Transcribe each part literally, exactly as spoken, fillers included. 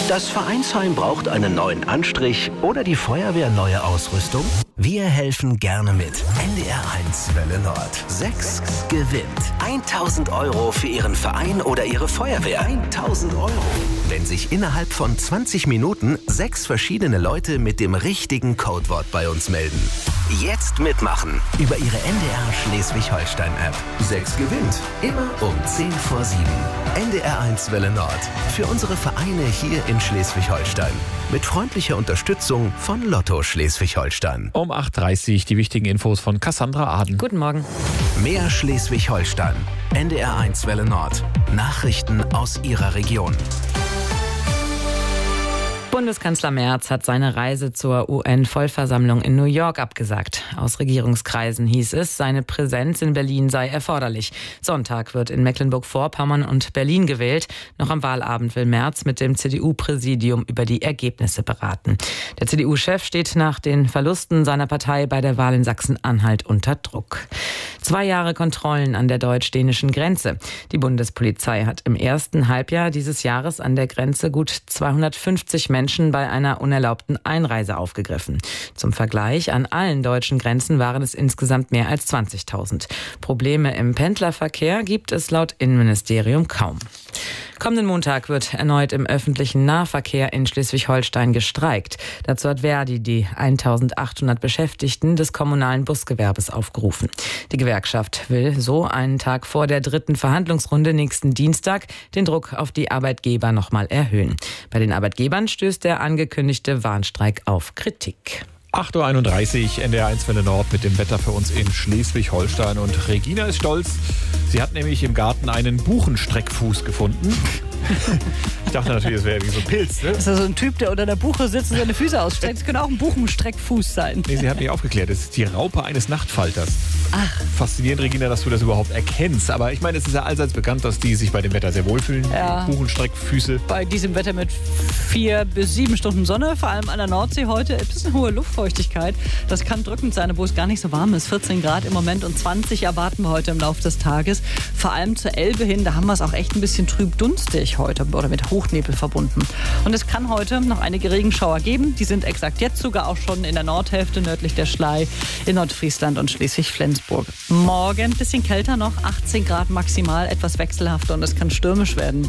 Das Vereinsheim braucht einen neuen Anstrich oder die Feuerwehr neue Ausrüstung? Wir helfen gerne mit. N D R eins Welle Nord. sechs gewinnt. tausend Euro für Ihren Verein oder Ihre Feuerwehr. tausend Euro. Wenn sich innerhalb von zwanzig Minuten sechs verschiedene Leute mit dem richtigen Codewort bei uns melden. Jetzt mitmachen. Über Ihre N D R Schleswig-Holstein-App. sechs gewinnt. Immer um zehn vor sieben. N D R eins Welle Nord. Für unsere Vereine hier in Schleswig-Holstein. Mit freundlicher Unterstützung von Lotto Schleswig-Holstein. Um acht Uhr dreißig die wichtigen Infos von Cassandra Aden. Guten Morgen. Mehr Schleswig-Holstein. N D R eins Welle Nord. Nachrichten aus Ihrer Region. Bundeskanzler Merz hat seine Reise zur U N-Vollversammlung in New York abgesagt. Aus Regierungskreisen hieß es, seine Präsenz in Berlin sei erforderlich. Sonntag wird in Mecklenburg-Vorpommern und Berlin gewählt. Noch am Wahlabend will Merz mit dem C D U-Präsidium über die Ergebnisse beraten. Der C D U-Chef steht nach den Verlusten seiner Partei bei der Wahl in Sachsen-Anhalt unter Druck. Zwei Jahre Kontrollen an der deutsch-dänischen Grenze. Die Bundespolizei hat im ersten Halbjahr dieses Jahres an der Grenze gut zweihundertfünfzig Menschen bei einer unerlaubten Einreise aufgegriffen. Zum Vergleich, an allen deutschen Grenzen waren es insgesamt mehr als zwanzigtausend. Probleme im Pendlerverkehr gibt es laut Innenministerium kaum. Kommenden Montag wird erneut im öffentlichen Nahverkehr in Schleswig-Holstein gestreikt. Dazu hat Verdi die eintausendachthundert Beschäftigten des kommunalen Busgewerbes aufgerufen. Die Gewerkschaft will so einen Tag vor der dritten Verhandlungsrunde nächsten Dienstag den Druck auf die Arbeitgeber nochmal erhöhen. Bei den Arbeitgebern stößt der angekündigte Warnstreik auf Kritik. acht Uhr einunddreißig, N D R eins Welle Nord mit dem Wetter für uns in Schleswig-Holstein. Und Regina ist stolz. Sie hat nämlich im Garten einen Buchenstreckfuß gefunden. Ich dachte natürlich, es wäre wie so ein Pilz. Ne? Das ist ja so ein Typ, der unter der Buche sitzt und seine Füße ausstreckt. Das könnte auch ein Buchenstreckfuß sein. Nee, sie hat mich aufgeklärt. Es ist die Raupe eines Nachtfalters. Ach. Faszinierend, Regina, dass du das überhaupt erkennst. Aber ich meine, es ist ja allseits bekannt, dass die sich bei dem Wetter sehr wohlfühlen. Ja. Buchenstreckfüße. Bei diesem Wetter mit vier bis sieben Stunden Sonne, vor allem an der Nordsee heute, ein bisschen hohe Luftfeuchtigkeit. Das kann drückend sein, obwohl es gar nicht so warm ist. vierzehn Grad im Moment und zwanzig erwarten wir heute im Laufe des Tages. Vor allem zur Elbe hin, da haben wir es auch echt ein bisschen trüb dunstig heute oder mit Hochnebel verbunden. Und es kann heute noch einige Regenschauer geben. Die sind exakt jetzt sogar auch schon in der Nordhälfte nördlich der Schlei in Nordfriesland und Schleswig-Flensburg. Morgen ein bisschen kälter noch, achtzehn Grad maximal, etwas wechselhafter und es kann stürmisch werden.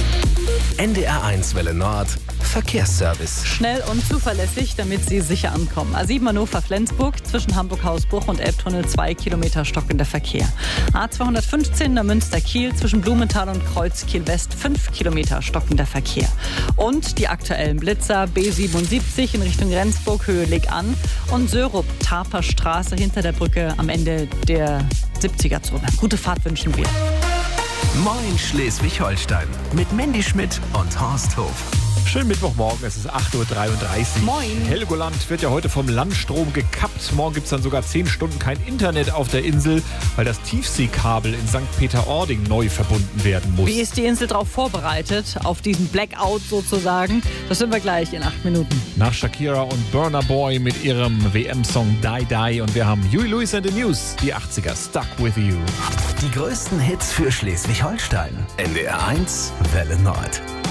N D R eins Welle Nord. Verkehrsservice. Schnell und zuverlässig, damit Sie sicher ankommen. A sieben Hannover-Flensburg, zwischen Hamburg-Hausbruch und Elbtunnel zwei Kilometer stockender Verkehr. A zweihundertfünfzehn Münster-Kiel, zwischen Blumenthal und Kreuz-Kiel-West fünf Kilometer stockender Verkehr. Und die aktuellen Blitzer B siebenundsiebzig in Richtung Rendsburg, Höhe Leg an und Sörup, Tarper Straße hinter der Brücke am Ende der siebziger-Zone. Gute Fahrt wünschen wir. Moin Schleswig-Holstein mit Mandy Schmidt und Horst Hof. Schönen Mittwochmorgen, es ist acht Uhr dreiunddreißig. Moin. Helgoland wird ja heute vom Landstrom gekappt. Morgen gibt es dann sogar zehn Stunden kein Internet auf der Insel, weil das Tiefseekabel in Sankt Peter-Ording neu verbunden werden muss. Wie ist die Insel darauf vorbereitet, auf diesen Blackout sozusagen? Das sind wir gleich in acht Minuten. Nach Shakira und Burna Boy mit ihrem W M-Song Die Die und wir haben Huey Lewis and the News, die achtziger, Stuck With You. Die größten Hits für Schleswig-Holstein. N D R eins Welle Nord.